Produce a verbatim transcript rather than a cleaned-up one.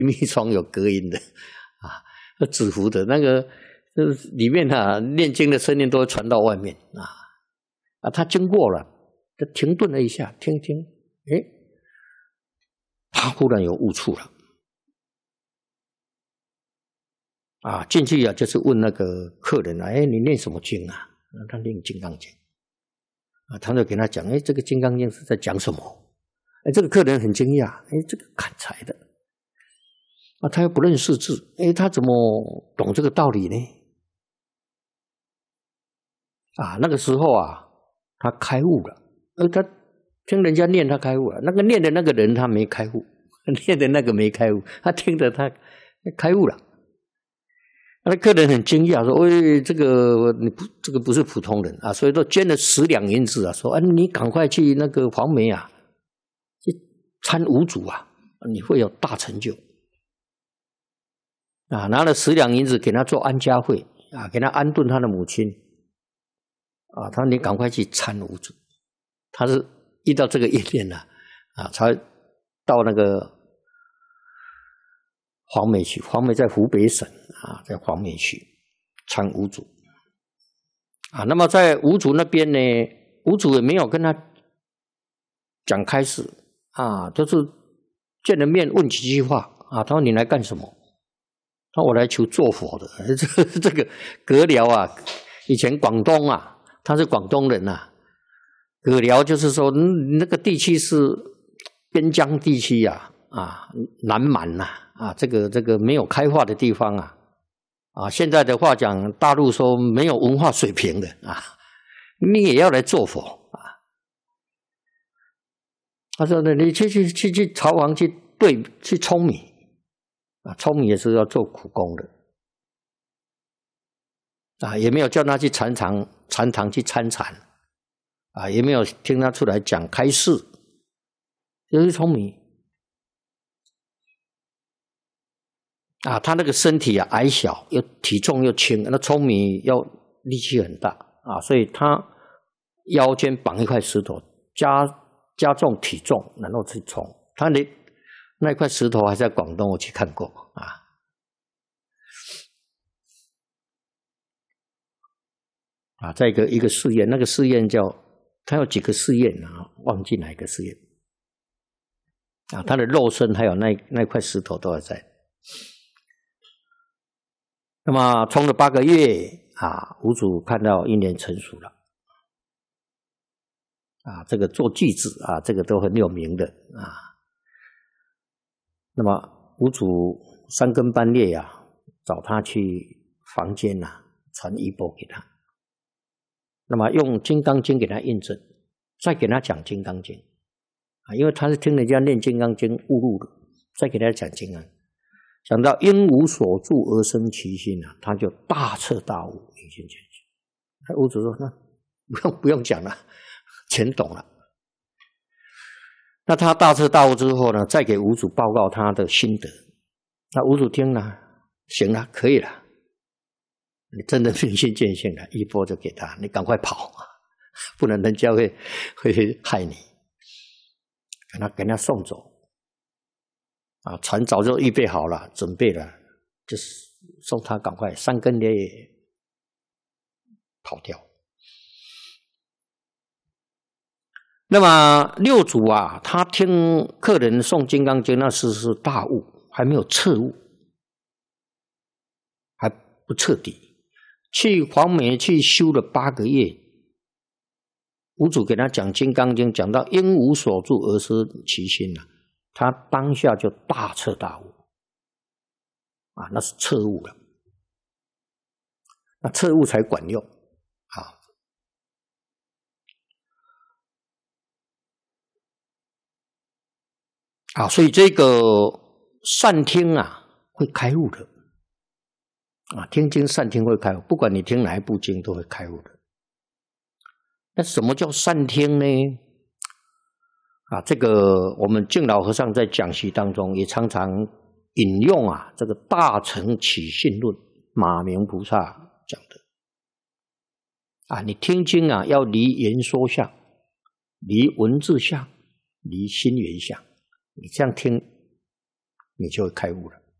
密窗有隔音的啊，纸糊的那个，里面啊念经的声音都会传到外面啊啊，他经过了，就停顿了一下，听听，哎，他忽然有悟触了。啊，进去啊，就是问那个客人啊，哎，你念什么经啊？他念《金刚经》啊，他就给他讲，哎，这个《金刚经》是在讲什么？哎，这个客人很惊讶，哎，这个砍柴的啊，他又不认识字，哎，他怎么懂这个道理呢？啊，那个时候啊，他开悟了，而他听人家念，他开悟了。那个念的那个人他没开悟，念的那个没开悟，他听着他开悟了。那客人很惊讶，说：“喂，这个你不，这个不是普通人啊！”所以说捐了十两银子啊，说：“啊，你赶快去那个黄梅啊，去参五祖啊，你会有大成就。”啊，拿了十两银子给他做安家会啊，给他安顿他的母亲啊。他说：“你赶快去参五祖。”他是遇到这个业念了啊，才到那个黄梅去。黄梅在湖北省。啊，在黄梅区参五祖啊，那么在五祖那边呢，五祖也没有跟他讲开示啊，就是见了面问几句话啊。他说：“你来干什么？”他说：“我来求做佛的。”这这个獦獠啊，以前广东啊，他是广东人啊，獦獠就是说那个地区是边疆地区啊，啊，南蛮呐啊，啊，这个这个没有开化的地方啊。啊，现在的话讲，大陆说没有文化水平的啊，你也要来做佛啊。他说呢，你去去去去朝王去对去舂米啊，舂米也是要做苦工的啊，也没有叫他去禅堂禅堂去参禅啊，也没有听他出来讲开示，就是舂米。啊，他那个身体啊矮小，又体重又轻，那舂米要力气很大啊，所以他腰间绑一块石头，加加重体重，然后去冲。他那那块石头还在广东，我去看过啊。啊，在一个一个寺院，那个寺院叫他有几个寺院啊，忘记哪一个寺院啊。他的肉身还有那那块石头都还在。那么冲了八个月啊，五祖看到因缘成熟了啊，这个做句子啊，这个都很有名的啊。那么五祖三更半夜啊，找他去房间啊，传衣钵给他。那么用《金刚经》给他印证，再给他讲《金刚经》啊，因为他是听人家念《金刚经》悟入的，再给他讲《金刚》。想到因无所住而生其心啊，他就大彻大悟，明心见性。五祖说：“那不用不用讲了，全懂了。”那他大彻大悟之后呢，再给五祖报告他的心得。那五祖听了，行了，可以了，你真的明心见性了，一钵就给他，你赶快跑，不然人家会会害你，给他给他送走。啊，船早就预备好了，准备了，就是送他赶快三更夜跑掉。那么六祖啊，他听客人诵《金刚经》，那时是大悟，还没有彻悟，还不彻底。去黄梅去修了八个月，五祖给他讲《金刚经》，讲到因无所住而生其心了。他当下就大彻大悟啊，那是彻悟了，那彻悟才管用啊。啊，所以这个善听啊，会开悟的啊，听经善听会开悟，不管你听哪一部经都会开悟的。那什么叫善听呢？啊，这个我们净老和尚在讲习当中也常常引用啊，这个《大乘起信论》马明菩萨讲的啊，你听经啊，要离言说相，离文字相，离心缘相，你这样听， 你就会开悟了。